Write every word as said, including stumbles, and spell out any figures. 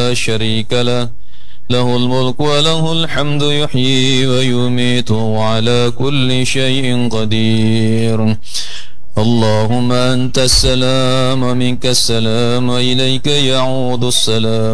لا شريك له له الملك وله الحمد يحيي ويميت وعلى كل شيء قدير اللهم أنت السلام ومنك السلام وإليك يعود السلام